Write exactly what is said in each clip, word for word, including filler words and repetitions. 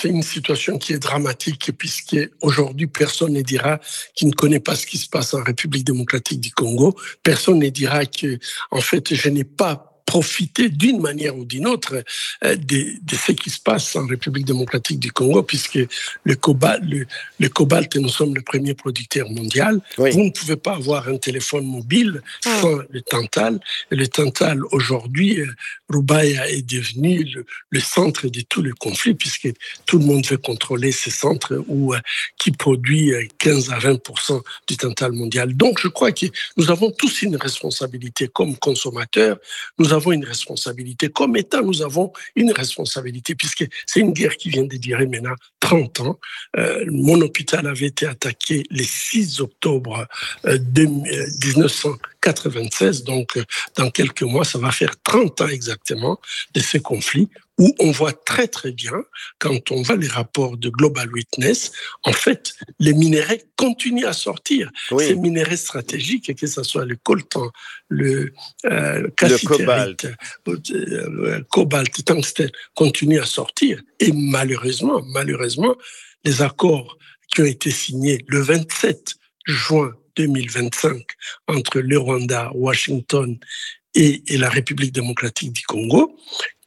c'est une situation qui est dramatique puisqu'aujourd'hui, personne ne dira qu'il ne connaît pas ce qui se passe en République démocratique du Congo. Personne ne dira que, en fait, je n'ai pas profiter d'une manière ou d'une autre euh, de, de ce qui se passe en République démocratique du Congo, puisque le cobalt, le, le cobalt, nous sommes le premier producteur mondial. Oui. Vous ne pouvez pas avoir un téléphone mobile sans mmh. le tantal. Et le tantal, aujourd'hui, euh, Roubaïa est devenu le, le centre de tout le conflit, puisque tout le monde veut contrôler ces centres où, euh, qui produit quinze à vingt pour cent du tantal mondial. Donc, je crois que nous avons tous une responsabilité comme consommateurs. Nous avons une responsabilité. Comme État, nous avons une responsabilité, puisque c'est une guerre qui vient de durer maintenant trente ans. Euh, mon hôpital avait été attaqué le six octobre euh, dix-neuf cent quatre-vingt-seize, donc euh, dans quelques mois, ça va faire trente ans exactement de ce conflit, où on voit très très bien, quand on voit les rapports de Global Witness, en fait, les minéraux continuent à sortir. Oui. Ces minéraux stratégiques, que ce soit le coltan, le euh, cassitérite, le cobalt, euh, cobalt, tungstène, continuent à sortir. Et malheureusement, malheureusement, les accords qui ont été signés le vingt-sept juin deux mille vingt-cinq entre le Rwanda, Washington et, et la République démocratique du Congo,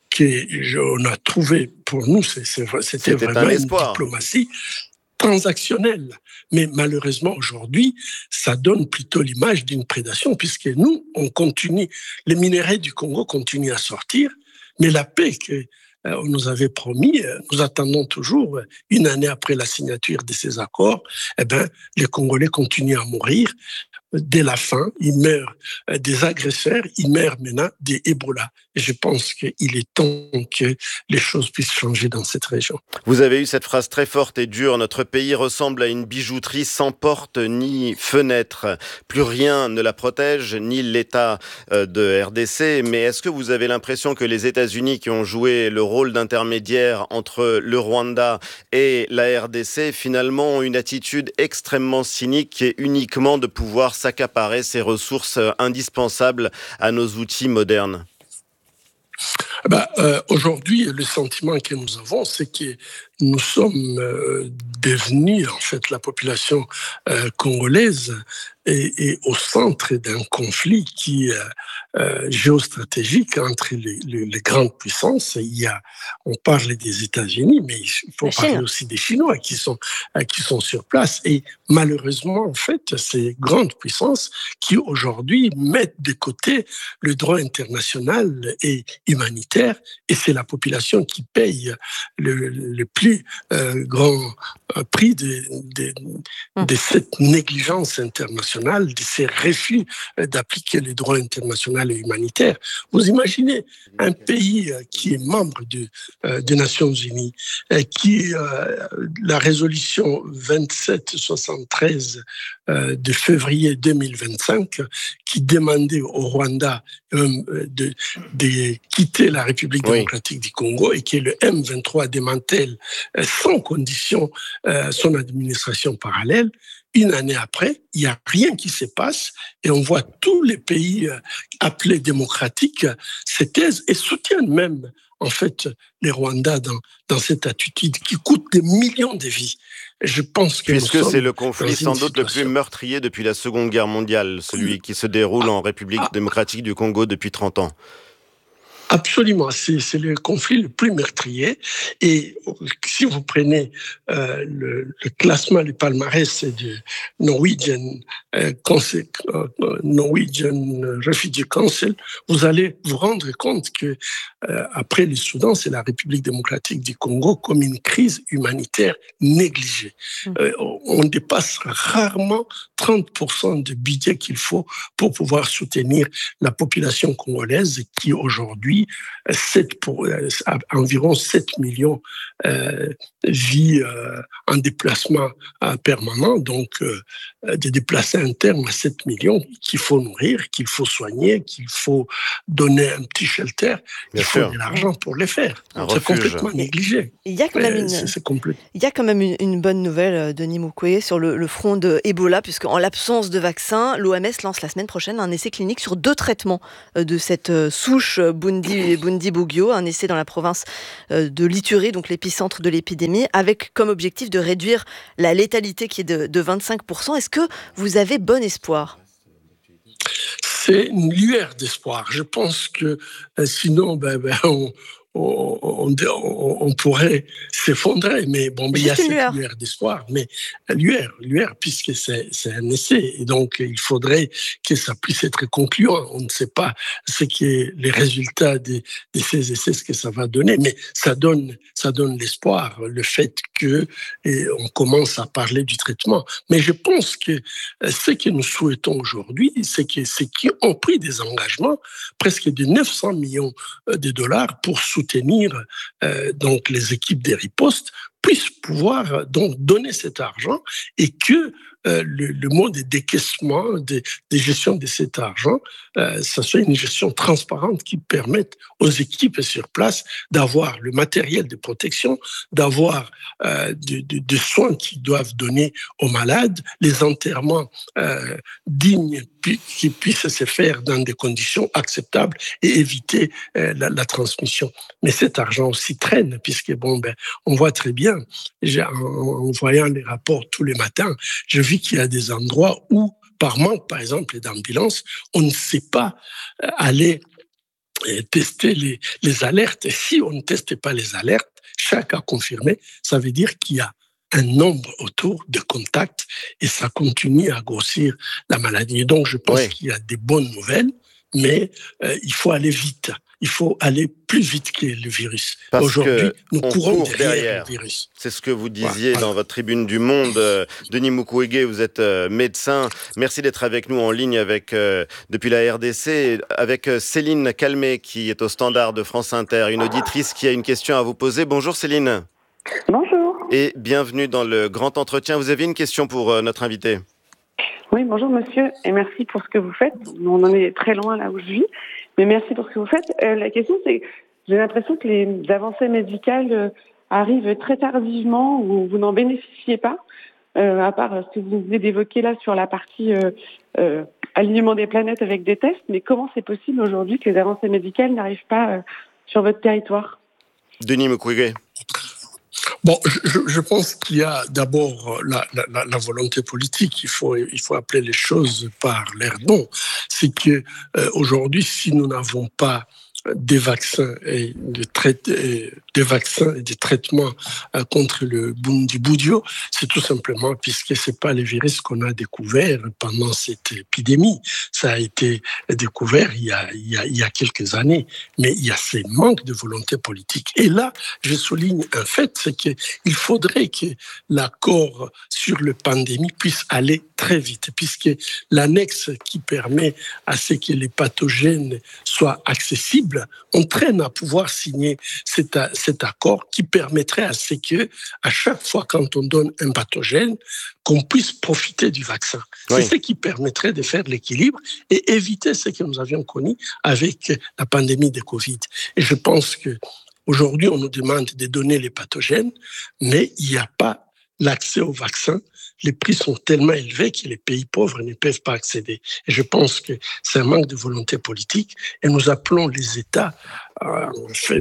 qu'on a trouvé, pour nous, c'est, c'est, c'était, c'était vraiment une diplomatie transactionnelle. Mais malheureusement, aujourd'hui, ça donne plutôt l'image d'une prédation, puisque nous, on continue, les minéraux du Congo continuent à sortir, mais la paix que on nous avait promis, nous attendons toujours, une année après la signature de ces accords, eh ben, les Congolais continuent à mourir. Dès la fin, ils meurent des agresseurs, ils meurent maintenant des Ebola. Et je pense qu'il est temps que les choses puissent changer dans cette région. Vous avez eu cette phrase très forte et dure. Notre pays ressemble à une bijouterie sans porte ni fenêtre. Plus rien ne la protège, ni l'État de R D C. Mais est-ce que vous avez l'impression que les États-Unis, qui ont joué le rôle d'intermédiaire entre le Rwanda et la R D C, finalement ont une attitude extrêmement cynique qui est uniquement de pouvoir s'accaparer ces ressources indispensables à nos outils modernes? Ben, euh, aujourd'hui, le sentiment que nous avons, c'est que nous sommes euh, devenus, en fait, la population euh, congolaise est, est au centre d'un conflit qui euh, euh, géostratégique entre les, les, les grandes puissances. Il y a, on parle des États-Unis, mais il faut parler aussi des Chinois qui sont euh, qui sont sur place. Et malheureusement, en fait, ces grandes puissances qui aujourd'hui mettent de côté le droit international et humanitaire, et c'est la population qui paye le, le plus Euh, grand euh, prix de, de, de cette négligence internationale, de ces refus euh, d'appliquer les droits internationaux et humanitaires. Vous imaginez un pays euh, qui est membre de, euh, des Nations Unies, euh, qui euh, la résolution vingt-sept soixante-treize euh, de février deux mille vingt-cinq, qui demandait au Rwanda euh, de, de quitter la République démocratique oui. du Congo, et que le M vingt-trois démantèle sans condition euh, son administration parallèle. Une année après, il n'y a rien qui se passe, et on voit tous les pays euh, appelés démocratiques euh, se taisent et soutiennent même en fait les Rwandais dans, dans cette attitude qui coûte des millions de vies. Je pense que Puisque c'est le conflit sans doute situation... le plus meurtrier depuis la Seconde Guerre mondiale, celui oui. qui se déroule ah, en République ah, démocratique du Congo depuis trente ans. Absolument, c'est, c'est le conflit le plus meurtrier. Et si vous prenez euh, le, le classement, le palmarès de Norwegian, euh, Council, euh, Norwegian Refugee Council, vous allez vous rendre compte que euh, après le Soudan, c'est la République démocratique du Congo comme une crise humanitaire négligée. Euh, on dépasse rarement trente pour cent du budget qu'il faut pour pouvoir soutenir la population congolaise qui aujourd'hui sept pour, euh, environ sept millions euh, vit euh, en déplacement euh, permanent, donc euh, de déplacer un terme à sept millions qu'il faut nourrir, qu'il faut soigner, qu'il faut donner un petit shelter. Bien il faut sûr. De l'argent pour les faire. Un c'est refuge. Complètement négligé. Il y a quand même, une, c'est, c'est complète. il y a quand même une, une bonne nouvelle, Denis Mukwege, sur le, le front de Ebola, puisque en l'absence de vaccin, l'O M S lance la semaine prochaine un essai clinique sur deux traitements de cette souche Bundi Bundi, Bundi Bugyo, un essai dans la province de l'Ituri, donc l'épicentre de l'épidémie, avec comme objectif de réduire la létalité qui est de, de vingt-cinq pour cent. Est-ce que vous avez bon espoir ? C'est une lueur d'espoir. Je pense que euh, sinon, ben, ben, on, on, on, on pourrait s'effondrer. Mais bon, mais il y a cette lueur. lueur d'espoir. Mais lueur, lueur, puisque c'est, c'est un essai. Et donc, il faudrait que ça puisse être concluant. On ne sait pas ce qui est les résultats de, de ces essais, ce que ça va donner. Mais ça donne, ça donne l'espoir, le fait que et on commence à parler du traitement. Mais je pense que ce que nous souhaitons aujourd'hui, c'est que ceux qui ont pris des engagements, presque de neuf cents millions de dollars pour soutenir euh, donc les équipes des ripostes, puissent pouvoir donc donner cet argent et que euh, le, le mode de décaissement, de, de gestion de cet argent, euh, ça soit une gestion transparente qui permette aux équipes sur place d'avoir le matériel de protection, d'avoir euh, de, de, de soins qu'ils doivent donner aux malades, les enterrements euh, dignes qui puissent se faire dans des conditions acceptables et éviter euh, la, la transmission. Mais cet argent aussi traîne, puisque bon, ben, on voit très bien, j'ai, en, en voyant les rapports tous les matins, je vis qu'il y a des endroits où, par manque, par exemple, d'ambulance, on ne sait pas euh, aller euh, tester les, les alertes. Et si on ne teste pas les alertes, chaque cas confirmé, ça veut dire qu'il y a un nombre autour de contacts et ça continue à grossir la maladie. Et donc, je pense oui. qu'il y a des bonnes nouvelles, mais euh, il faut aller vite. Il faut aller plus vite que le virus. Parce Aujourd'hui, nous courons court derrière, derrière le virus. C'est ce que vous disiez voilà. dans votre tribune du Monde. Euh, Denis Mukwege, vous êtes euh, médecin. Merci d'être avec nous en ligne avec, euh, depuis la R D C, avec euh, Céline Calmet, qui est au standard de France Inter, une auditrice qui a une question à vous poser. Bonjour Céline. Bonjour. Et bienvenue dans le grand entretien. Vous avez une question pour euh, notre invité? Oui, bonjour monsieur, et merci pour ce que vous faites. On en est très loin là où je vis, mais merci pour ce que vous faites. Euh, la question, c'est, j'ai l'impression que les avancées médicales euh, arrivent très tardivement ou vous n'en bénéficiez pas, euh, à part ce que vous venez d'évoquer là sur la partie euh, euh, alignement des planètes avec des tests. Mais comment c'est possible aujourd'hui que les avancées médicales n'arrivent pas euh, sur votre territoire? Denis Mukwege. Bon, je, je pense qu'il y a d'abord la, la, la volonté politique. Il faut, il faut appeler les choses par leur nom. C'est que euh, aujourd'hui, si nous n'avons pas des vaccins et de traite, et des vaccins et des traitements euh, contre le Bundi Bugyo, c'est tout simplement puisque c'est pas le virus qu'on a découvert pendant cette épidémie. Ça a été découvert il y a, il y a, il y a quelques années, mais il y a ces manques de volonté politique. Et là, je souligne un fait, c'est qu'il faudrait que l'accord sur la pandémie puisse aller très vite, puisque l'annexe qui permet à ce que les pathogènes soient accessibles, on traîne à pouvoir signer cet, cet accord qui permettrait à ce que, à chaque fois quand on donne un pathogène, qu'on puisse profiter du vaccin. Oui. C'est ce qui permettrait de faire l'équilibre et éviter ce que nous avions connu avec la pandémie de Covid. Et je pense que aujourd'hui, on nous demande de donner les pathogènes, mais il n'y a pas l'accès au vaccin. Les prix sont tellement élevés que les pays pauvres ne peuvent pas accéder. Et je pense que c'est un manque de volonté politique. Et nous appelons les États euh,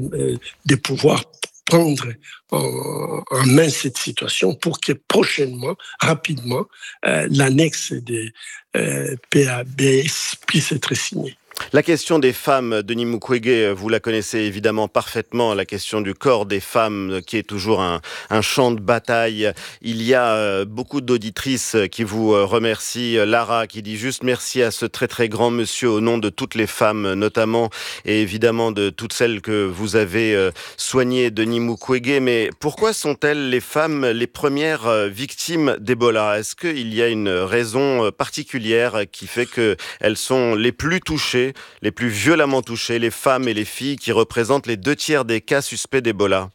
de pouvoir prendre en, en main cette situation pour que prochainement, rapidement, euh, l'annexe de euh, P A B S puisse être signée. La question des femmes, Denis Mukwege, vous la connaissez évidemment parfaitement, la question du corps des femmes qui est toujours un, un champ de bataille. Il y a beaucoup d'auditrices qui vous remercient. Lara qui dit juste merci à ce très très grand monsieur au nom de toutes les femmes notamment et évidemment de toutes celles que vous avez soignées, Denis Mukwege. Mais pourquoi sont-elles les femmes les premières victimes d'Ebola? Est-ce qu'il y a une raison particulière qui fait qu'elles sont les plus touchées, les plus violemment touchées, les femmes et les filles qui représentent les deux tiers des cas suspects d'Ebola?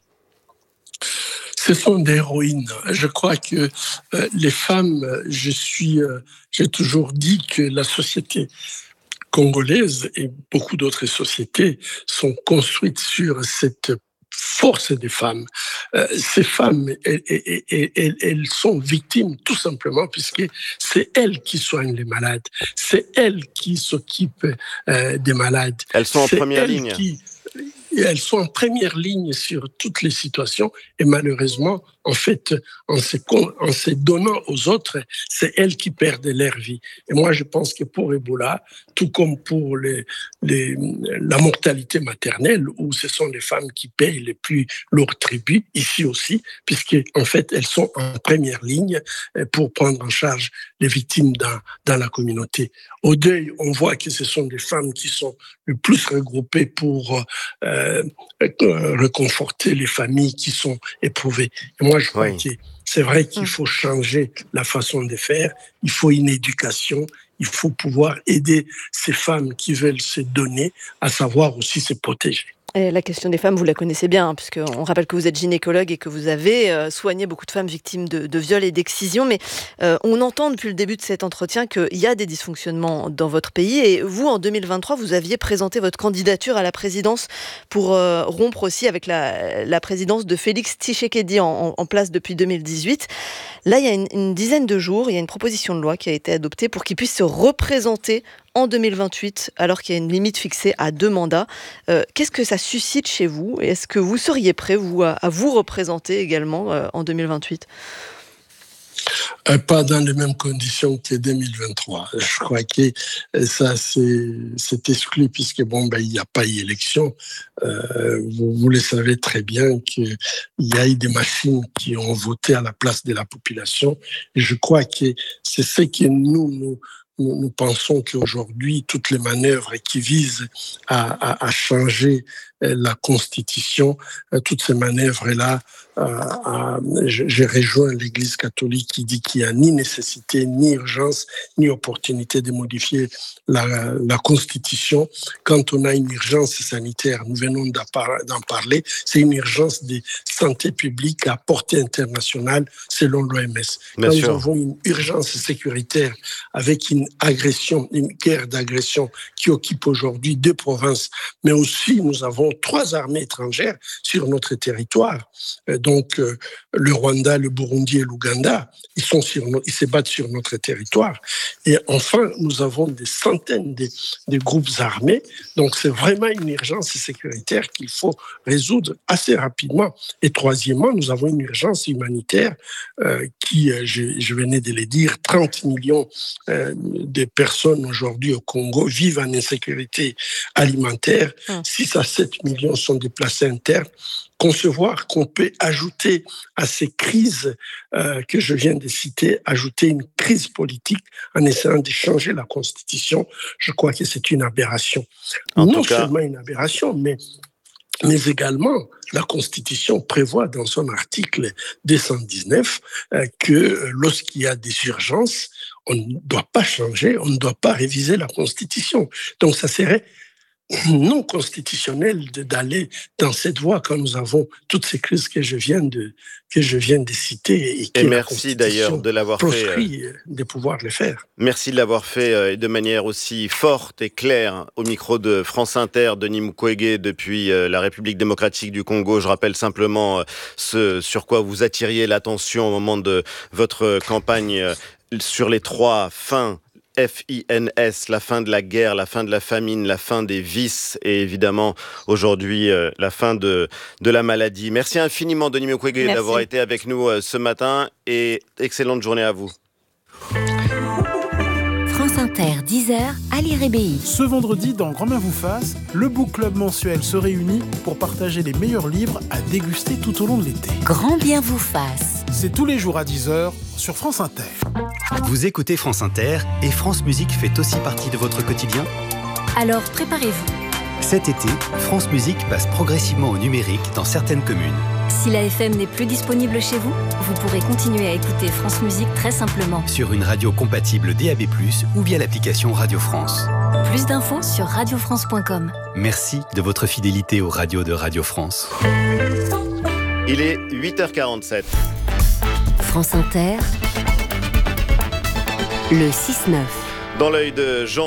Ce sont des héroïnes. Je crois que euh, les femmes, je suis, euh, j'ai toujours dit que la société congolaise et beaucoup d'autres sociétés sont construites sur cette force des femmes. Euh, ces femmes, elles, elles, elles, elles sont victimes tout simplement puisque c'est elles qui soignent les malades, c'est elles qui s'occupent euh, des malades. Elles sont en première ligne. Qui, elles sont en première ligne sur toutes les situations et malheureusement, en fait, en se, en se donnant aux autres, c'est elles qui perdent leur vie. Et moi, je pense que pour Ebola, tout comme pour les, les, la mortalité maternelle, où ce sont les femmes qui payent les plus lourds tributs, ici aussi, puisque en fait, elles sont en première ligne pour prendre en charge les victimes dans, dans la communauté. Au deuil, on voit que ce sont des femmes qui sont le plus regroupées pour euh, réconforter les familles qui sont éprouvées. Et moi, je crois oui. que c'est vrai qu'il faut changer la façon de faire. Il faut une éducation. Il faut pouvoir aider ces femmes qui veulent se donner à savoir aussi se protéger. Et la question des femmes, vous la connaissez bien, hein, puisqu'on rappelle que vous êtes gynécologue et que vous avez euh, soigné beaucoup de femmes victimes de, de viols et d'excisions. Mais euh, on entend depuis le début de cet entretien qu'il y a des dysfonctionnements dans votre pays. Et vous, en deux mille vingt-trois, vous aviez présenté votre candidature à la présidence pour euh, rompre aussi avec la, la présidence de Félix Tshisekedi en, en place depuis deux mille dix-huit. Là, il y a une, une dizaine de jours, il y a une proposition de loi qui a été adoptée pour qu'il puisse se représenter en deux mille vingt-huit, alors qu'il y a une limite fixée à deux mandats. Euh, qu'est-ce que ça suscite chez vous ? Est-ce que vous seriez prêt, vous, à, à vous représenter également euh, en deux mille vingt-huit ? Euh, pas dans les mêmes conditions que deux mille vingt-trois. Je crois que ça, c'est, c'est exclu puisque bon, ben, il n'y a pas eu élection. Euh, vous, vous le savez très bien qu'il y a eu des machines qui ont voté à la place de la population. Et je crois que c'est ce que nous, nous Nous, nous pensons qu'aujourd'hui, toutes les manœuvres qui visent à, à, à changer la Constitution, toutes ces manœuvres-là, euh, à, je, je rejoins l'Église catholique qui dit qu'il n'y a ni nécessité, ni urgence, ni opportunité de modifier la, la Constitution. Quand on a une urgence sanitaire, nous venons d'en parler, c'est une urgence de santé publique à portée internationale selon l'O M S. Bien Quand sûr. nous avons une urgence sécuritaire avec une agression, une guerre d'agression qui occupe aujourd'hui deux provinces, mais aussi nous avons trois armées étrangères sur notre territoire. Donc euh, le Rwanda, le Burundi et l'Ouganda, ils sont sur no- ils se battent sur notre territoire. Et enfin, nous avons des centaines de, de groupes armés. Donc c'est vraiment une urgence sécuritaire qu'il faut résoudre assez rapidement. Et troisièmement, nous avons une urgence humanitaire euh, qui, euh, je, je venais de le dire, trente millions euh, de personnes aujourd'hui au Congo vivent en insécurité alimentaire. Mmh. six à sept millions sont déplacés internes. Concevoir qu'on peut ajouter à ces crises euh, que je viens de citer, ajouter une crise politique en essayant de changer la Constitution, je crois que c'est une aberration. En non tout cas... seulement une aberration, mais Mais également, la Constitution prévoit dans son article deux cent dix-neuf euh, que lorsqu'il y a des urgences, on ne doit pas changer, on ne doit pas réviser la Constitution. Donc ça serait non constitutionnel de, d'aller dans cette voie quand nous avons toutes ces crises que je viens de, que je viens de citer. Et, et merci d'ailleurs de l'avoir fait. Euh, de pouvoir le faire. Merci de l'avoir fait euh, de manière aussi forte et claire au micro de France Inter, Denis Mukwege, depuis euh, la République démocratique du Congo. Je rappelle simplement euh, ce sur quoi vous attiriez l'attention au moment de votre campagne euh, sur les trois fins. F I N S, la fin de la guerre, la fin de la famine, la fin des vices et évidemment aujourd'hui euh, la fin de, de la maladie. Merci infiniment Denis Mukwege d'avoir été avec nous euh, ce matin et excellente journée à vous. France Inter, dix heures, Ali Rébéi. Ce vendredi, dans Grand Bien vous fasse, le Book Club mensuel se réunit pour partager les meilleurs livres à déguster tout au long de l'été. Grand Bien vous fasse. C'est tous les jours à dix heures sur France Inter. Vous écoutez France Inter et France Musique fait aussi partie de votre quotidien ? Alors préparez-vous. Cet été, France Musique passe progressivement au numérique dans certaines communes. Si la F M n'est plus disponible chez vous, vous pourrez continuer à écouter France Musique très simplement. Sur une radio compatible D A B plus, ou via l'application Radio France. Plus d'infos sur radio france point com. Merci de votre fidélité aux radios de Radio France. Il est huit heures quarante-sept. France Inter, le six neuf. Dans l'œil de Jean-Philippe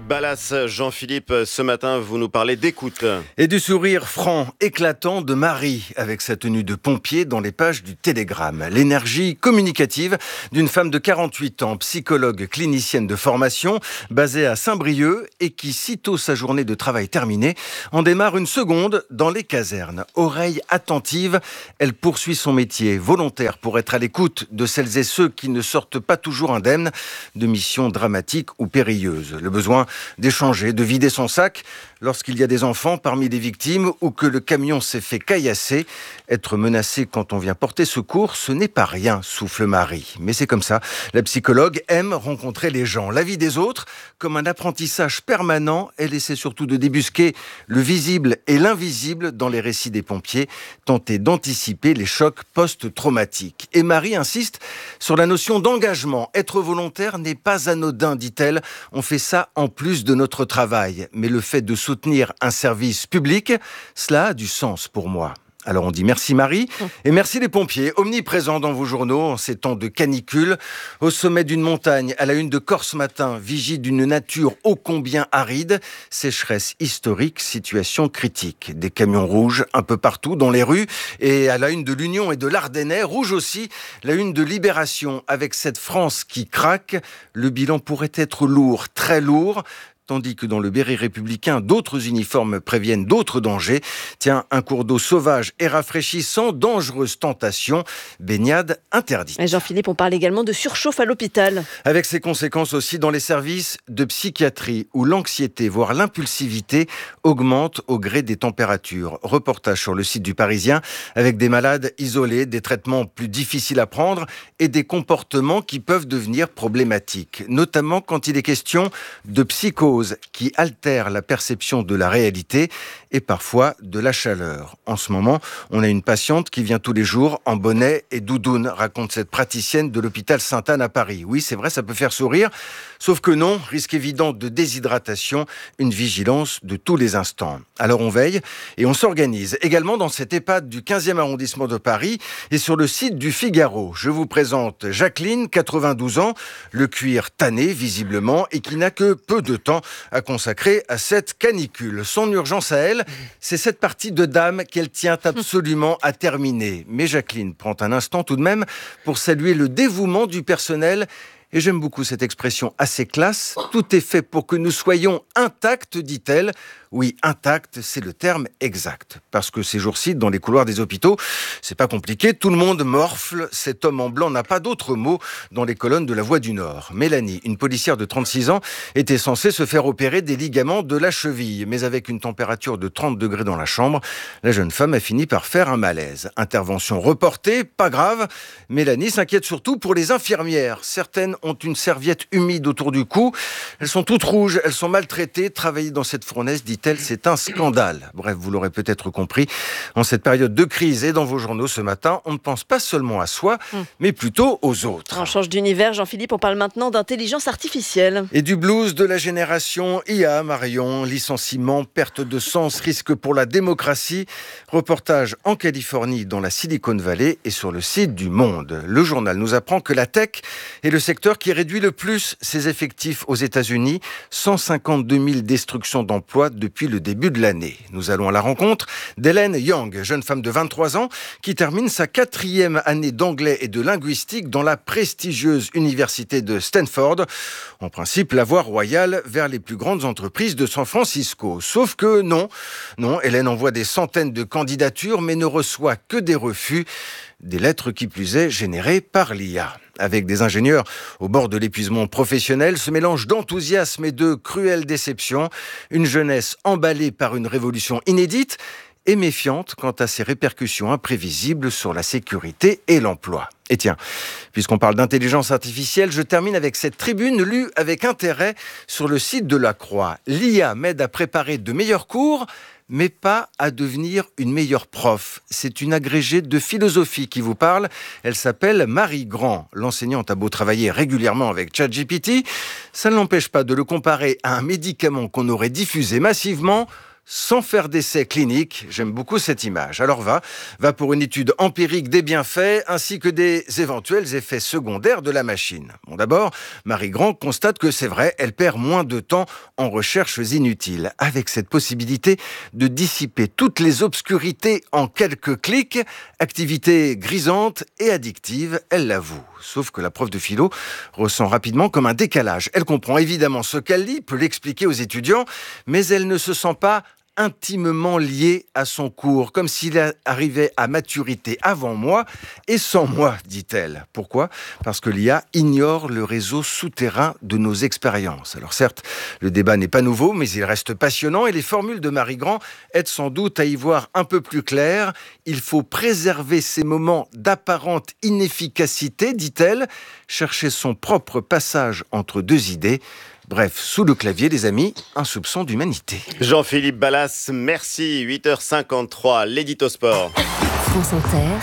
Ballas. Jean-Philippe, ce matin, vous nous parlez d'écoute. Et du sourire franc, éclatant de Marie, avec sa tenue de pompier dans les pages du Télégramme. L'énergie communicative d'une femme de quarante-huit ans, psychologue clinicienne de formation, basée à Saint-Brieuc, et qui, sitôt sa journée de travail terminée, en démarre une seconde dans les casernes. Oreille attentive, elle poursuit son métier, volontaire pour être à l'écoute de celles et ceux qui ne sortent pas toujours indemnes de missions dramatiques ou périlleuses. Le besoin d'échanger, de vider son sac lorsqu'il y a des enfants parmi les victimes ou que le camion s'est fait caillasser. Être menacé quand on vient porter secours, ce n'est pas rien, souffle Marie. Mais c'est comme ça. La psychologue aime rencontrer les gens. La vie des autres, comme un apprentissage permanent, elle essaie surtout de débusquer le visible et l'invisible dans les récits des pompiers, tenter d'anticiper les chocs post-traumatiques. Et Marie insiste sur la notion d'engagement. Être volontaire n'est pas anodin, dit-elle. On fait ça en plus de notre travail. Mais le fait de soutenir un service public, cela a du sens pour moi. Alors on dit merci Marie et merci les pompiers, omniprésents dans vos journaux en ces temps de canicule. Au sommet d'une montagne, à la une de Corse Matin, vigie d'une nature ô combien aride, sécheresse historique, situation critique. Des camions rouges un peu partout dans les rues et à la une de l'Union et de l'Ardennais, rouge aussi, la une de Libération avec cette France qui craque. Le bilan pourrait être lourd, très lourd. Tandis que dans le béret républicain, d'autres uniformes préviennent d'autres dangers. Tiens, un cours d'eau sauvage et rafraîchissant, dangereuse tentation, baignade interdite. Et Jean-Philippe, on parle également de surchauffe à l'hôpital. Avec ses conséquences aussi dans les services de psychiatrie, où l'anxiété, voire l'impulsivité, augmente au gré des températures. Reportage sur le site du Parisien, avec des malades isolés, des traitements plus difficiles à prendre et des comportements qui peuvent devenir problématiques. Notamment quand il est question de psychose, qui altère la perception de la réalité et parfois de la chaleur. En ce moment, on a une patiente qui vient tous les jours en bonnet et doudoune, raconte cette praticienne de l'hôpital Sainte-Anne à Paris. Oui, c'est vrai, ça peut faire sourire, sauf que non, risque évident de déshydratation, une vigilance de tous les instants. Alors on veille et on s'organise. Également dans cette EHPAD du quinzième arrondissement de Paris et sur le site du Figaro. Je vous présente Jacqueline, quatre-vingt-douze ans, le cuir tanné visiblement et qui n'a que peu de temps à consacrer à cette canicule. Son urgence à elle, c'est cette partie de dame qu'elle tient absolument à terminer. Mais Jacqueline prend un instant tout de même pour saluer le dévouement du personnel. Et j'aime beaucoup cette expression assez classe. Tout est fait pour que nous soyons intacts, dit-elle. Oui, intact, c'est le terme exact. Parce que ces jours-ci, dans les couloirs des hôpitaux, c'est pas compliqué, tout le monde morfle. Cet homme en blanc n'a pas d'autre mot dans les colonnes de la Voix du Nord. Mélanie, une policière de trente-six ans, était censée se faire opérer des ligaments de la cheville. Mais avec une température de trente degrés dans la chambre, la jeune femme a fini par faire un malaise. Intervention reportée, pas grave. Mélanie s'inquiète surtout pour les infirmières. Certaines ont une serviette humide autour du cou. Elles sont toutes rouges, elles sont maltraitées. Travailler dans cette fournaise, dit c'est un scandale. Bref, vous l'aurez peut-être compris, en cette période de crise et dans vos journaux ce matin, on ne pense pas seulement à soi, mmh. mais plutôt aux autres. On change d'univers, Jean-Philippe, on parle maintenant d'intelligence artificielle. Et du blues de la génération I A, Marion. Licenciement, perte de sens, risque pour la démocratie. Reportage en Californie, dans la Silicon Valley et sur le site du Monde. Le journal nous apprend que la tech est le secteur qui réduit le plus ses effectifs aux États-Unis. cent cinquante-deux mille destructions d'emplois depuis depuis le début de l'année. Nous allons à la rencontre d'Hélène Young, jeune femme de vingt-trois ans, qui termine sa quatrième année d'anglais et de linguistique dans la prestigieuse université de Stanford. En principe, la voie royale vers les plus grandes entreprises de San Francisco. Sauf que non, non, Hélène envoie des centaines de candidatures, mais ne reçoit que des refus. Des lettres qui plus est générées par l'I A. Avec des ingénieurs au bord de l'épuisement professionnel, ce mélange d'enthousiasme et de cruelle déception, une jeunesse emballée par une révolution inédite et méfiante quant à ses répercussions imprévisibles sur la sécurité et l'emploi. Et tiens, puisqu'on parle d'intelligence artificielle, je termine avec cette tribune lue avec intérêt sur le site de La Croix. L'I A m'aide à préparer de meilleurs cours, mais pas à devenir une meilleure prof. C'est une agrégée de philosophie qui vous parle. Elle s'appelle Marie Grand. L'enseignante a beau travailler régulièrement avec ChatGPT, ça ne l'empêche pas de le comparer à un médicament qu'on aurait diffusé massivement sans faire d'essais cliniques. J'aime beaucoup cette image. Alors va, va pour une étude empirique des bienfaits ainsi que des éventuels effets secondaires de la machine. Bon, d'abord, Marie Grand constate que c'est vrai, elle perd moins de temps en recherches inutiles, avec cette possibilité de dissiper toutes les obscurités en quelques clics, activité grisante et addictive, elle l'avoue. Sauf que la prof de philo ressent rapidement comme un décalage. Elle comprend évidemment ce qu'elle lit, peut l'expliquer aux étudiants, mais elle ne se sent pas intimement lié à son cours, comme s'il arrivait à maturité avant moi et sans moi, dit-elle. Pourquoi ? Parce que l'I A ignore le réseau souterrain de nos expériences. Alors certes, le débat n'est pas nouveau, mais il reste passionnant et les formules de Marie Grand aident sans doute à y voir un peu plus clair. Il faut préserver ces moments d'apparente inefficacité, dit-elle, chercher son propre passage entre deux idées. Bref, sous le clavier, les amis, un soupçon d'humanité. Jean-Philippe Ballas, merci. huit heures cinquante-trois, l'édito sport. France Inter,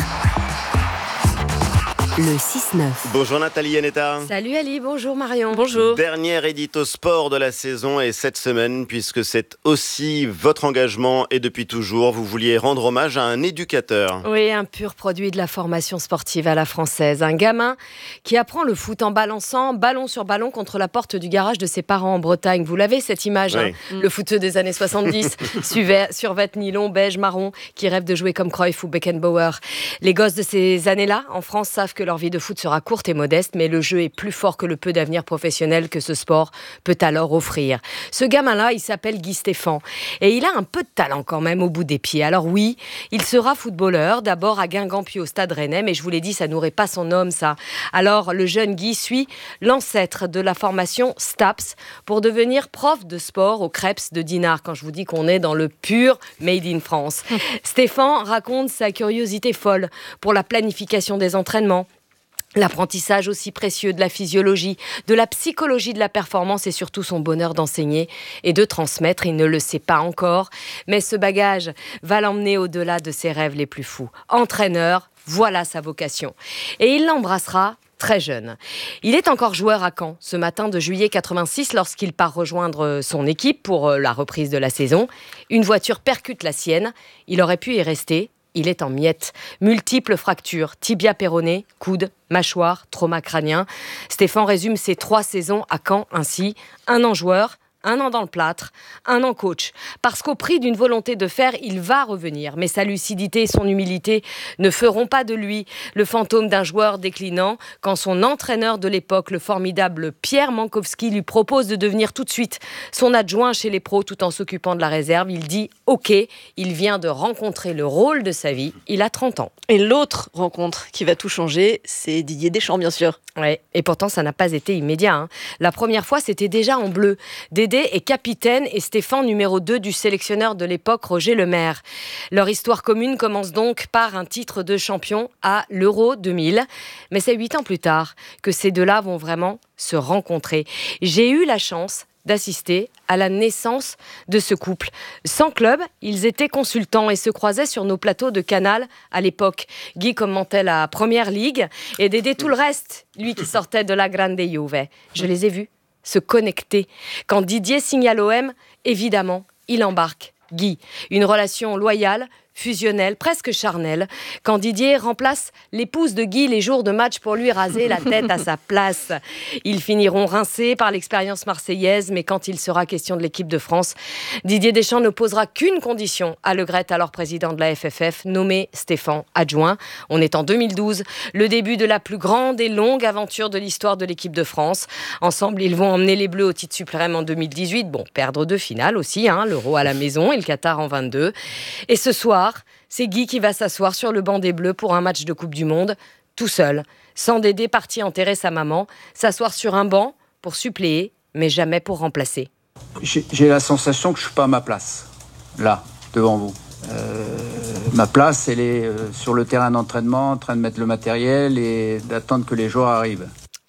le six neuf. Bonjour Nathalie Yanetta. Salut Ali, bonjour Marion. Bonjour. Dernier édito sport de la saison et cette semaine, puisque c'est aussi votre engagement et depuis toujours, vous vouliez rendre hommage à un éducateur. Oui, un pur produit de la formation sportive à la française. Un gamin qui apprend le foot en balançant ballon sur ballon contre la porte du garage de ses parents en Bretagne. Vous l'avez cette image, oui. hein Le footeux des années soixante-dix, survêt nylon, beige, marron, qui rêve de jouer comme Cruyff ou Beckenbauer. Les gosses de ces années-là, en France, savent que leur vie de foot sera courte et modeste, mais le jeu est plus fort que le peu d'avenir professionnel que ce sport peut alors offrir. Ce gamin-là, il s'appelle Guy Stéphane et il a un peu de talent quand même au bout des pieds. Alors oui, il sera footballeur, d'abord à Guingamp puis au Stade Rennais, mais je vous l'ai dit, ça nourrit pas son homme, ça. Alors le jeune Guy suit l'ancêtre de la formation STAPS pour devenir prof de sport au Crêpes de Dinard, quand je vous dis qu'on est dans le pur Made in France. Stéphane raconte sa curiosité folle pour la planification des entraînements, l'apprentissage aussi précieux de la physiologie, de la psychologie de la performance et surtout son bonheur d'enseigner et de transmettre. Il ne le sait pas encore, mais ce bagage va l'emmener au-delà de ses rêves les plus fous. Entraîneur, voilà sa vocation. Et il l'embrassera très jeune. Il est encore joueur à Caen ce matin de juillet quatre-vingt-six lorsqu'il part rejoindre son équipe pour la reprise de la saison. Une voiture percute la sienne. Il aurait pu y rester. Il est en miettes. Multiples fractures, tibia péroné, coude, mâchoire, trauma crânien. Stéphane résume ses trois saisons à Caen ainsi. Un an joueur, un an dans le plâtre, un an coach. Parce qu'au prix d'une volonté de faire, il va revenir. Mais sa lucidité et son humilité ne feront pas de lui le fantôme d'un joueur déclinant quand son entraîneur de l'époque, le formidable Pierre Mankowski, lui propose de devenir tout de suite son adjoint chez les pros tout en s'occupant de la réserve. Il dit « Ok », il vient de rencontrer le rôle de sa vie. Il a trente ans. Et l'autre rencontre qui va tout changer, c'est Didier Deschamps, bien sûr. Ouais, et pourtant, ça n'a pas été immédiat. Hein. La première fois, c'était déjà en bleu. Dédé est capitaine et Stéphane numéro deux du sélectionneur de l'époque, Roger Lemaire. Leur histoire commune commence donc par un titre de champion à l'Euro deux mille. Mais c'est huit ans plus tard que ces deux-là vont vraiment se rencontrer. J'ai eu la chance d'assister à la naissance de ce couple. Sans club, ils étaient consultants et se croisaient sur nos plateaux de Canal à l'époque. Guy commentait la Première Ligue et Dédé tout le reste, lui qui sortait de la Grande Juve. Je les ai vus se connecter. Quand Didier signe à l'O M, évidemment, il embarque Guy. Une relation loyale, fusionnelle, presque charnelle, quand Didier remplace l'épouse de Guy les jours de match pour lui raser la tête à sa place. Ils finiront rincés par l'expérience marseillaise, mais quand il sera question de l'équipe de France, Didier Deschamps ne posera qu'une condition à Le Graët, alors président de la F F F, nommé Stéphane adjoint. On est en deux mille douze, le début de la plus grande et longue aventure de l'histoire de l'équipe de France. Ensemble, ils vont emmener les Bleus au titre suprême en deux mille dix-huit. Bon, perdre deux finales aussi, hein, l'Euro à la maison et le Qatar en vingt-deux. Et ce soir, c'est Guy qui va s'asseoir sur le banc des Bleus pour un match de Coupe du Monde, tout seul, sans Dédé parti enterrer sa maman, s'asseoir sur un banc pour suppléer, mais jamais pour remplacer. J'ai, j'ai la sensation que je ne suis pas à ma place, là, devant vous. Euh, ma place, elle est euh, sur le terrain d'entraînement, en train de mettre le matériel et d'attendre que les joueurs arrivent.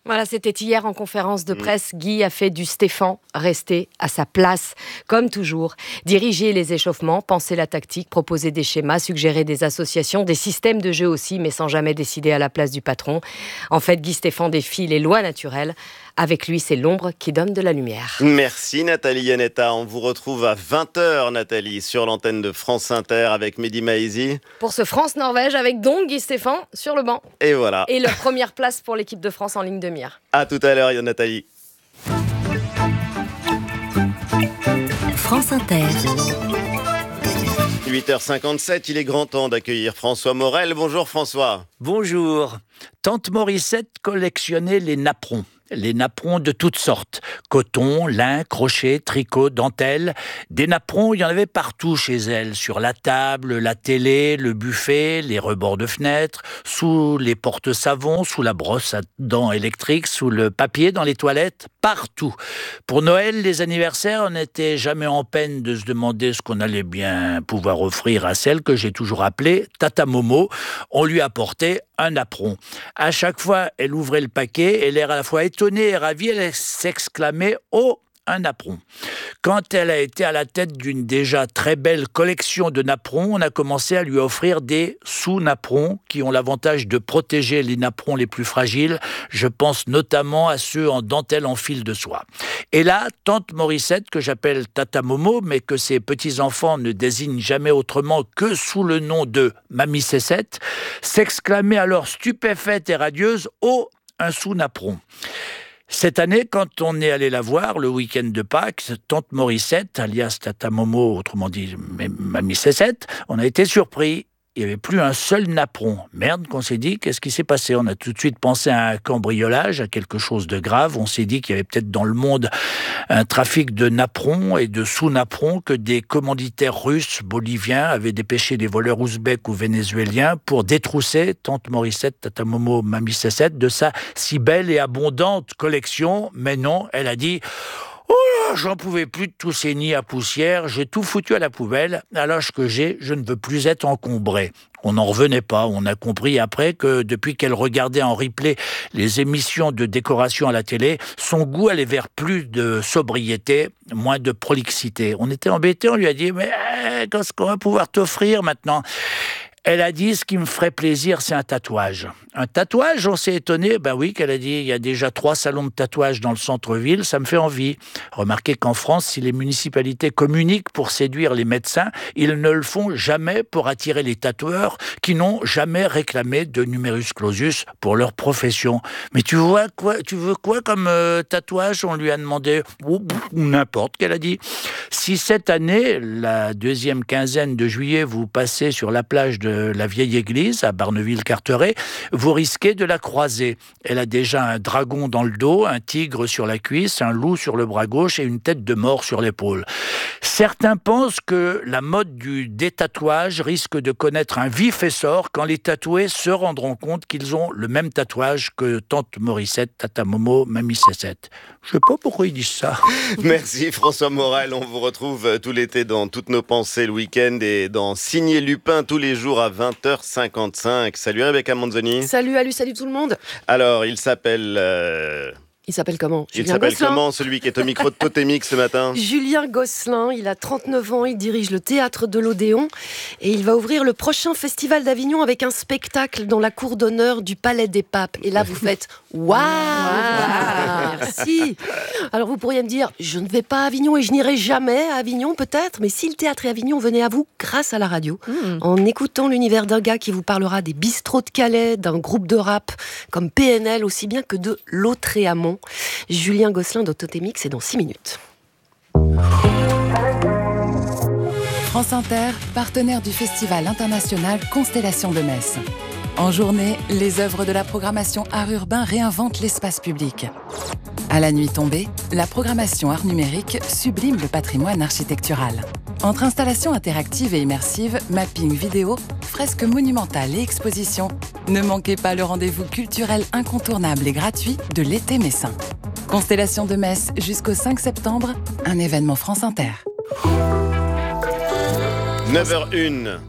Voilà, c'était hier en conférence de presse. Mmh. Guy a fait du Stéphane rester à sa place, comme toujours. Diriger les échauffements, penser la tactique, proposer des schémas, suggérer des associations, des systèmes de jeu aussi, mais sans jamais décider à la place du patron. En fait, Guy Stéphane défie les lois naturelles. Avec lui, c'est l'ombre qui donne de la lumière. Merci Nathalie Yanetta. On vous retrouve à vingt heures, Nathalie, sur l'antenne de France Inter avec Mehdi Maizi. Pour ce France-Norvège, avec donc Guy Stéphane sur le banc. Et voilà. Et leur première place pour l'équipe de France en ligne de mire. À tout à l'heure, Nathalie. France Inter. huit heures cinquante-sept, il est grand temps d'accueillir François Morel. Bonjour François. Bonjour. Tante Morissette collectionnait les napperons. Les napperons de toutes sortes. Coton, lin, crochet, tricot, dentelle. Des napperons, il y en avait partout chez elle. Sur la table, la télé, le buffet, les rebords de fenêtres, sous les porte-savons, sous la brosse à dents électrique, sous le papier dans les toilettes, partout. Pour Noël, les anniversaires, on n'était jamais en peine de se demander ce qu'on allait bien pouvoir offrir à celle que j'ai toujours appelée Tata Momo. On lui apportait un napperon. À chaque fois, elle ouvrait le paquet et l'air à la fois étonnée et ravie, elle s'exclamait « Oh !» un napperon. Quand elle a été à la tête d'une déjà très belle collection de napperons, on a commencé à lui offrir des sous-napperons qui ont l'avantage de protéger les napperons les plus fragiles. Je pense notamment à ceux en dentelle en fil de soie. Et là, tante Morissette, que j'appelle Tata Momo, mais que ses petits-enfants ne désignent jamais autrement que sous le nom de Mamie Cécette, s'exclamait alors stupéfaite et radieuse « Oh, un sous-napperon !» Cette année, quand on est allé la voir, le week-end de Pâques, tante Morissette, alias Tata Momo, autrement dit Mamie Cécette, on a été surpris. Il n'y avait plus un seul napperon. Merde, qu'on s'est dit, qu'est-ce qui s'est passé? On a tout de suite pensé à un cambriolage, à quelque chose de grave. On s'est dit qu'il y avait peut-être dans le monde un trafic de napperons et de sous-napperons, que des commanditaires russes, boliviens avaient dépêché des voleurs ouzbeks ou vénézuéliens pour détrousser tante Morissette, Tata Momo, Mamie Cécette de sa si belle et abondante collection. Mais non, elle a dit... Oh là, j'en pouvais plus de tous ces nids à poussière, j'ai tout foutu à la poubelle. À l'âge que j'ai, je ne veux plus être encombré. On n'en revenait pas. On a compris après que depuis qu'elle regardait en replay les émissions de décoration à la télé, son goût allait vers plus de sobriété, moins de prolixité. On était embêtés, on lui a dit « Mais qu'est-ce qu'on va pouvoir t'offrir maintenant ?» Elle a dit, ce qui me ferait plaisir, c'est un tatouage. Un tatouage, on s'est étonné. Ben oui, qu'elle a dit, il y a déjà trois salons de tatouage dans le centre-ville, ça me fait envie. Remarquez qu'en France, si les municipalités communiquent pour séduire les médecins, ils ne le font jamais pour attirer les tatoueurs qui n'ont jamais réclamé de numerus clausus pour leur profession. Mais tu vois quoi, tu veux quoi comme euh, tatouage? On lui a demandé, ou n'importe, qu'elle a dit. Si cette année, la deuxième quinzaine de juillet, vous passez sur la plage de la vieille église à Barneville-Carteret, vous risquez de la croiser. Elle a déjà un dragon dans le dos, un tigre sur la cuisse, un loup sur le bras gauche et une tête de mort sur l'épaule. Certains pensent que la mode du détatouage risque de connaître un vif essor quand les tatoués se rendront compte qu'ils ont le même tatouage que tante Morissette, Tata Momo, Mamie Cécette. Je sais pas pourquoi ils disent ça. Merci François Morel, on vous retrouve tout l'été dans Toutes nos pensées le week-end et dans Signé Lupin tous les jours à vingt heures cinquante-cinq. Salut Rebecca Manzoni. Salut Alu, salut tout le monde. Alors, il s'appelle... Euh... Il s'appelle comment? Il s'appelle comment, celui qui est au micro de Totémix ce matin? Julien Gosselin, il a trente-neuf ans, il dirige le théâtre de l'Odéon et il va ouvrir le prochain festival d'Avignon avec un spectacle dans la cour d'honneur du Palais des Papes. Et là, vous faites « Waouh !» Merci. Alors, vous pourriez me dire « Je ne vais pas à Avignon et je n'irai jamais à Avignon peut-être, mais si le théâtre et Avignon venaient à vous grâce à la radio, mmh. en écoutant l'univers d'un gars qui vous parlera des bistrots de Calais, d'un groupe de rap comme P N L aussi bien que de Lautréamont. Julien Gosselin d'Autotémix, c'est dans six minutes. France Inter, partenaire du Festival international Constellation de Metz. En journée, les œuvres de la programmation art urbain réinventent l'espace public. À la nuit tombée, la programmation art numérique sublime le patrimoine architectural. Entre installations interactives et immersives, mapping vidéo, fresques monumentales et expositions, ne manquez pas le rendez-vous culturel incontournable et gratuit de l'été messin. Constellation de Metz jusqu'au cinq septembre, un événement France Inter. neuf heures une.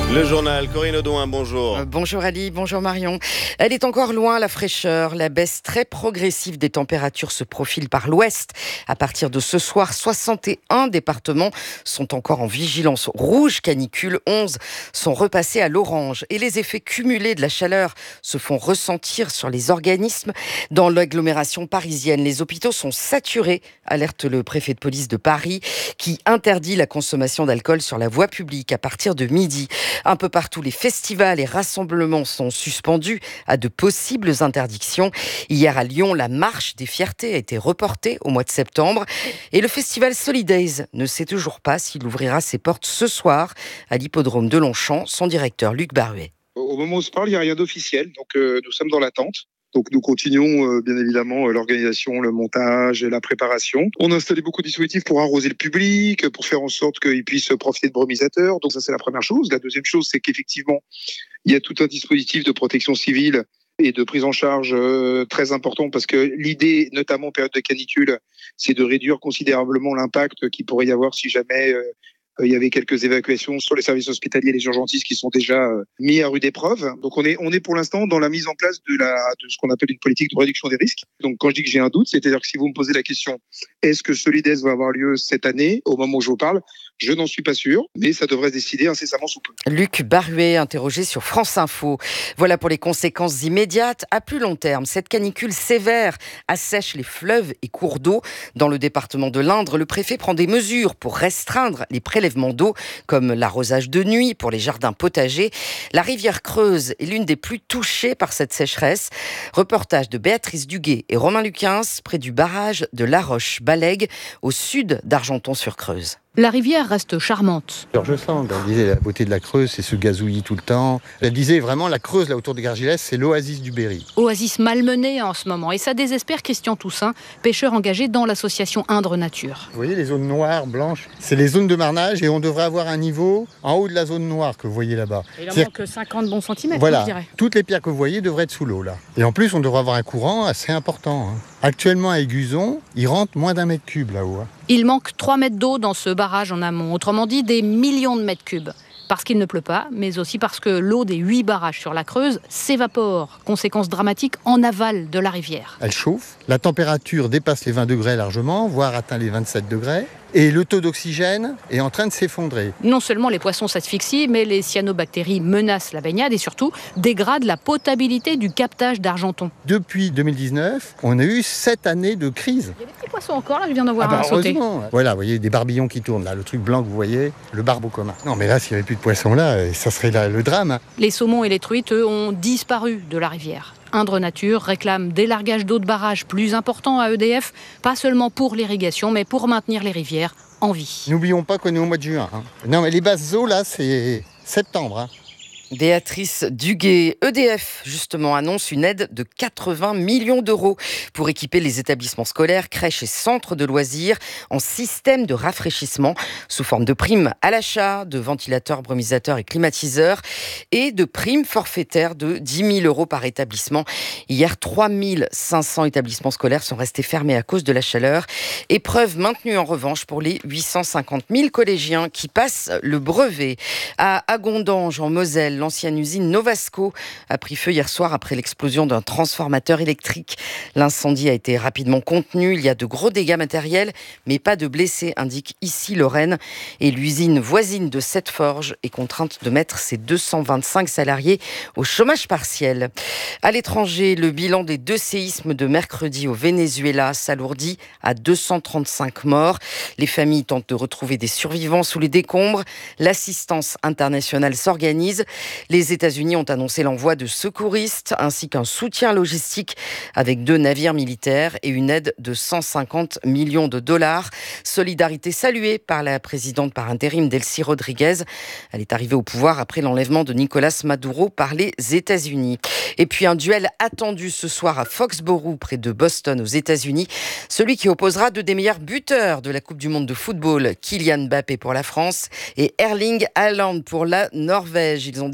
Le journal, Corinne Audouin, bonjour. Euh, bonjour Ali, bonjour Marion. Elle est encore loin la fraîcheur. La baisse très progressive des températures se profile par l'ouest. À partir de ce soir, soixante et un départements sont encore en vigilance rouge canicule. onze sont repassés à l'orange. Et les effets cumulés de la chaleur se font ressentir sur les organismes. Dans l'agglomération parisienne, les hôpitaux sont saturés, alerte le préfet de police de Paris, qui interdit la consommation d'alcool sur la voie publique à partir de midi. Un peu partout, les festivals et rassemblements sont suspendus à de possibles interdictions. Hier à Lyon, la marche des fiertés a été reportée au mois de septembre. Et le festival Solidays ne sait toujours pas s'il ouvrira ses portes ce soir à l'hippodrome de Longchamp. Son directeur, Luc Baruet. Au moment où on se parle, il n'y a rien d'officiel, donc euh, nous sommes dans l'attente. Donc nous continuons euh, bien évidemment euh, l'organisation, le montage, la préparation. On a installé beaucoup de dispositifs pour arroser le public, pour faire en sorte qu'ils puissent profiter de brumisateurs. Donc ça c'est la première chose. La deuxième chose, c'est qu'effectivement, il y a tout un dispositif de protection civile et de prise en charge euh, très important, parce que l'idée, notamment en période de canicule, c'est de réduire considérablement l'impact qu'il pourrait y avoir si jamais euh, il y avait quelques évacuations sur les services hospitaliers et les urgentistes qui sont déjà mis à rude épreuve. Donc on est, on est pour l'instant dans la mise en place de, la, de ce qu'on appelle une politique de réduction des risques. Donc quand je dis que j'ai un doute, c'est-à-dire que si vous me posez la question, est-ce que Solidays va avoir lieu cette année, au moment où je vous parle, je n'en suis pas sûr, mais ça devrait se décider incessamment sous peu. Luc Baruet, interrogé sur France Info. Voilà pour les conséquences immédiates. À plus long terme, cette canicule sévère assèche les fleuves et cours d'eau. Dans le département de l'Indre, le préfet prend des mesures pour restreindre les prélèvements d'eau, comme l'arrosage de nuit pour les jardins potagers. La rivière Creuse est l'une des plus touchées par cette sécheresse. Reportage de Béatrice Duguet et Romain Luquins près du barrage de La Roche-Balègue, au sud d'Argenton-sur-Creuse. La rivière reste charmante. Georges Sand, elle disait la beauté de la Creuse, c'est ce gazouillis tout le temps. Elle disait vraiment la Creuse, là autour de Gargilès, c'est l'oasis du Berry. Oasis malmenée en ce moment. Et ça désespère Christian Toussaint, pêcheur engagé dans l'association Indre Nature. Vous voyez les zones noires, blanches, c'est les zones de marnage et on devrait avoir un niveau en haut de la zone noire que vous voyez là-bas. Il en manque cinquante bons centimètres, voilà, je dirais. Toutes les pierres que vous voyez devraient être sous l'eau là. Et en plus, on devrait avoir un courant assez important. Hein. Actuellement à Aiguzon, il rentre moins d'un mètre cube là-haut. Hein. Il manque trois mètres d'eau dans ce barrage en amont, autrement dit des millions de mètres cubes. Parce qu'il ne pleut pas, mais aussi parce que l'eau des huit barrages sur la Creuse s'évapore. Conséquence dramatique en aval de la rivière. Elle chauffe, la température dépasse les vingt degrés largement, voire atteint les vingt-sept degrés. Et le taux d'oxygène est en train de s'effondrer. Non seulement les poissons s'asphyxient, mais les cyanobactéries menacent la baignade et surtout dégradent la potabilité du captage d'Argenton. Depuis deux mille dix-neuf, on a eu sept années de crise. Il y a des petits poissons encore, là, je viens d'en voir ah bah un sauter. Voilà, vous voyez des barbillons qui tournent, là, le truc blanc que vous voyez, le barbeau commun. Non mais là, s'il n'y avait plus de poissons là, ça serait là, le drame. Hein. Les saumons et les truites, eux, ont disparu de la rivière. Indre Nature réclame des largages d'eau de barrage plus importants à E D F, pas seulement pour l'irrigation, mais pour maintenir les rivières en vie. N'oublions pas qu'on est au mois de juin. Hein. Non, mais les basses eaux, là, c'est septembre. Hein. Béatrice Duguet, E D F, justement, annonce une aide de quatre-vingts millions d'euros pour équiper les établissements scolaires, crèches et centres de loisirs en système de rafraîchissement sous forme de primes à l'achat, de ventilateurs, brumisateurs et climatiseurs et de primes forfaitaires de dix mille euros par établissement. Hier, trois mille cinq cents établissements scolaires sont restés fermés à cause de la chaleur. Épreuve maintenue en revanche pour les huit cent cinquante mille collégiens qui passent le brevet. À Agondange, en Moselle, l'ancienne usine Novasco a pris feu hier soir après l'explosion d'un transformateur électrique. L'incendie a été rapidement contenu. Il y a de gros dégâts matériels, mais pas de blessés, indique ici Lorraine. Et l'usine voisine de Sept-Forges est contrainte de mettre ses deux cent vingt-cinq salariés au chômage partiel. À l'étranger, le bilan des deux séismes de mercredi au Venezuela s'alourdit à deux cent trente-cinq morts. Les familles tentent de retrouver des survivants sous les décombres. L'assistance internationale s'organise. Les États-Unis ont annoncé l'envoi de secouristes ainsi qu'un soutien logistique avec deux navires militaires et une aide de cent cinquante millions de dollars. Solidarité saluée par la présidente par intérim Delcy Rodriguez. Elle est arrivée au pouvoir après l'enlèvement de Nicolas Maduro par les États-Unis. Et puis un duel attendu ce soir à Foxborough, près de Boston, aux États-Unis. Celui qui opposera deux des meilleurs buteurs de la Coupe du Monde de football, Kylian Mbappé pour la France et Erling Haaland pour la Norvège. Ils ont déjà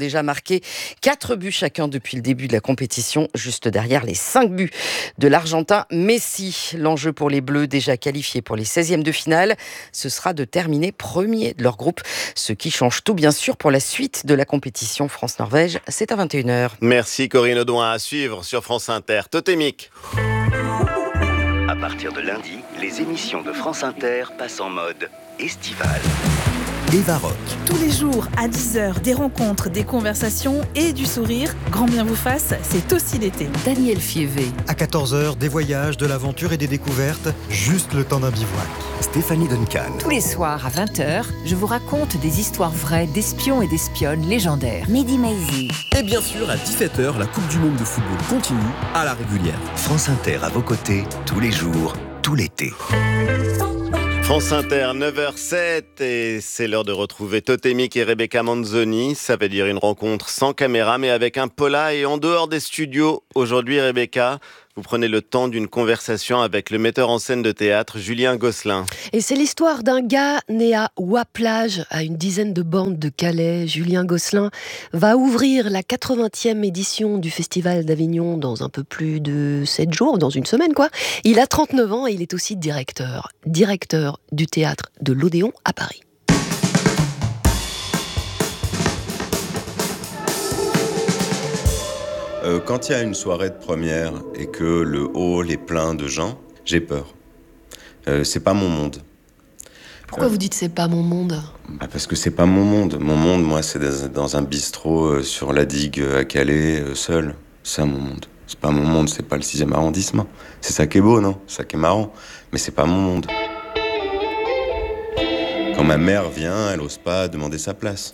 déjà marqué quatre buts chacun depuis le début de la compétition, juste derrière les cinq buts de l'Argentin Messi. L'enjeu pour les Bleus, déjà qualifiés pour les seizièmes de finale, ce sera de terminer premier de leur groupe, ce qui change tout bien sûr pour la suite de la compétition. France-Norvège, c'est à vingt et une heures. Merci Corinne Audouin, à suivre sur France Inter. Totémique. À partir de lundi, les émissions de France Inter passent en mode estival. Eva Rock. Tous les jours à dix heures, des rencontres, des conversations et du sourire. Grand bien vous fasse, c'est aussi l'été. Daniel Fievé. À quatorze heures, des voyages, de l'aventure et des découvertes, juste le temps d'un bivouac. Stéphanie Duncan. Tous les soirs à vingt heures, je vous raconte des histoires vraies d'espions et d'espionnes légendaires. Mehdi Maizi. Et bien sûr, à dix-sept heures, la Coupe du Monde de football continue à la régulière. France Inter à vos côtés, tous les jours, tout l'été. France Inter, neuf heures sept, et c'est l'heure de retrouver Totémique et Rebecca Manzoni. Ça veut dire une rencontre sans caméra, mais avec un pola et en dehors des studios. Aujourd'hui, Rebecca, vous prenez le temps d'une conversation avec le metteur en scène de théâtre Julien Gosselin. Et c'est l'histoire d'un gars né à Ouaplage, à une dizaine de bornes de Calais. Julien Gosselin va ouvrir la quatre-vingtième édition du Festival d'Avignon dans un peu plus de sept jours, dans une semaine quoi. Il a trente-neuf ans et il est aussi directeur, directeur du théâtre de l'Odéon à Paris. Euh, quand il y a une soirée de première et que le hall est plein de gens, j'ai peur. Euh, c'est pas mon monde. Pourquoi euh, vous dites c'est pas mon monde ? Bah parce que c'est pas mon monde. Mon monde, moi, c'est dans un bistrot euh, sur la digue à Calais, euh, seul. C'est ça mon monde. C'est pas mon monde, c'est pas le sixième arrondissement. C'est ça qui est beau, non ? C'est ça qui est marrant. Mais c'est pas mon monde. Quand ma mère vient, elle ose pas demander sa place.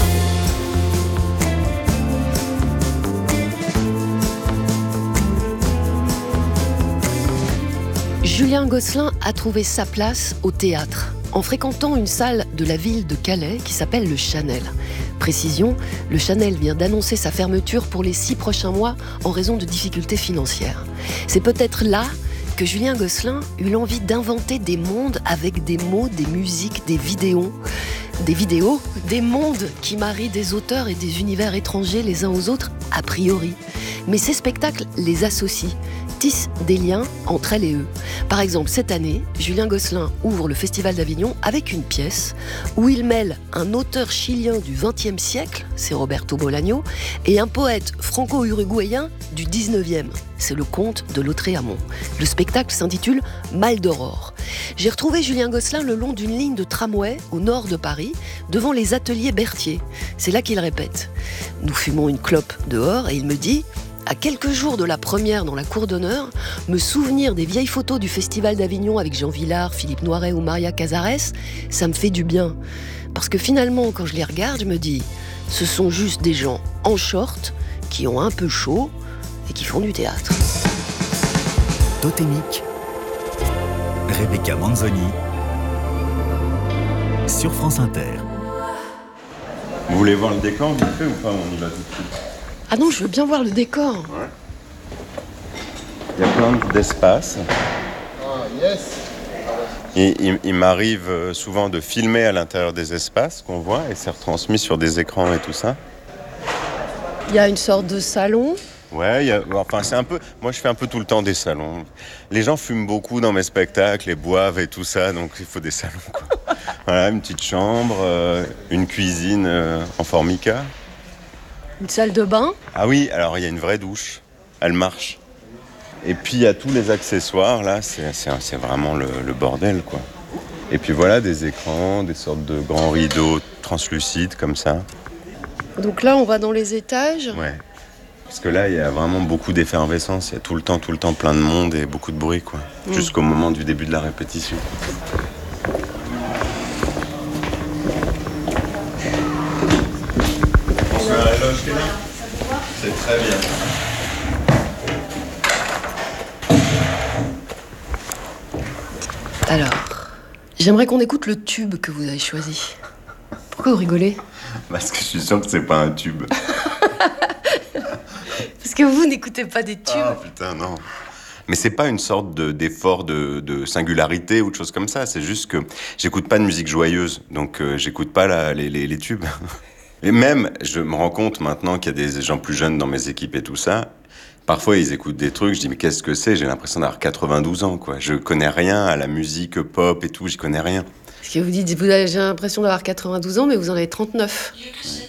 Julien Gosselin a trouvé sa place au théâtre, en fréquentant une salle de la ville de Calais qui s'appelle le Chanel. Précision, le Chanel vient d'annoncer sa fermeture pour les six prochains mois en raison de difficultés financières. C'est peut-être là que Julien Gosselin eut l'envie d'inventer des mondes avec des mots, des musiques, des vidéos. Des vidéos, des mondes qui marient des auteurs et des univers étrangers les uns aux autres, a priori. Mais ces spectacles les associent, tissent des liens entre elles et eux. Par exemple, cette année, Julien Gosselin ouvre le Festival d'Avignon avec une pièce où il mêle un auteur chilien du vingtième siècle, c'est Roberto Bolaño, et un poète franco-uruguayen du dix-neuvième, c'est le comte de Lautréamont. Le spectacle s'intitule Mal d'Aurore. J'ai retrouvé Julien Gosselin le long d'une ligne de tramway au nord de Paris, devant les ateliers Berthier. C'est là qu'il répète. Nous fumons une clope dehors et il me dit... À quelques jours de la première dans la cour d'honneur, me souvenir des vieilles photos du Festival d'Avignon avec Jean Vilar, Philippe Noiret ou Maria Cazares, ça me fait du bien. Parce que finalement, quand je les regarde, je me dis, ce sont juste des gens en short, qui ont un peu chaud et qui font du théâtre. Totémique, Rebecca Manzoni, sur France Inter. Vous voulez voir le décor vite fait ou pas ? On y va tout de suite. Ah non, je veux bien voir le décor. Ouais. Il y a plein d'espaces. Ah, yes. Et il, il m'arrive souvent de filmer à l'intérieur des espaces qu'on voit et c'est retransmis sur des écrans et tout ça. Il y a une sorte de salon. Ouais, il y a, enfin c'est un peu. Moi, je fais un peu tout le temps des salons. Les gens fument beaucoup dans mes spectacles et boivent et tout ça, donc il faut des salons, quoi. Voilà, une petite chambre, euh, une cuisine euh, en formica. Une salle de bain ? Ah oui, alors il y a une vraie douche, elle marche. Et puis il y a tous les accessoires, là, c'est, c'est, c'est vraiment le, le bordel, quoi. Et puis voilà, des écrans, des sortes de grands rideaux translucides, comme ça. Donc là, on va dans les étages ? Ouais, parce que là, il y a vraiment beaucoup d'effervescence, il y a tout le temps, tout le temps plein de monde et beaucoup de bruit, quoi. Mmh. Jusqu'au moment du début de la répétition. La loge qui est là. C'est très bien. Alors, j'aimerais qu'on écoute le tube que vous avez choisi. Pourquoi vous rigolez ? Parce que je suis sûr que c'est pas un tube. Parce que vous n'écoutez pas des tubes. Ah putain, non. Mais c'est pas une sorte de, d'effort de, de singularité ou de choses comme ça. C'est juste que j'écoute pas de musique joyeuse. Donc euh, j'écoute pas la, les, les, les tubes. Et même, je me rends compte maintenant qu'il y a des gens plus jeunes dans mes équipes et tout ça. Parfois, ils écoutent des trucs, je dis, mais qu'est-ce que c'est? J'ai l'impression d'avoir quatre-vingt-douze ans, quoi. Je connais rien à la musique pop et tout, j'y connais rien. Parce que vous dites, vous avez, j'ai l'impression d'avoir quatre-vingt-douze ans, mais vous en avez trente-neuf.